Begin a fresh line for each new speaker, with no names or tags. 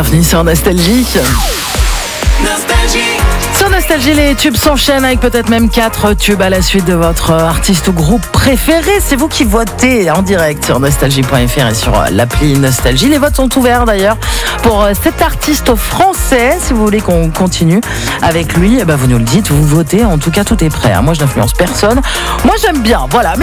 Bienvenue sur Nostalgie. Sur Nostalgie, les tubes s'enchaînent avec peut-être même 4 tubes à la suite de votre artiste ou groupe préféré. C'est vous qui votez en direct sur nostalgie.fr et sur l'appli Nostalgie. Les votes sont ouverts d'ailleurs pour cet artiste français. Si vous voulez qu'on continue avec lui, vous nous le dites, vous votez. En tout cas, tout est prêt. Moi, je n'influence personne. Moi, j'aime bien. Voilà.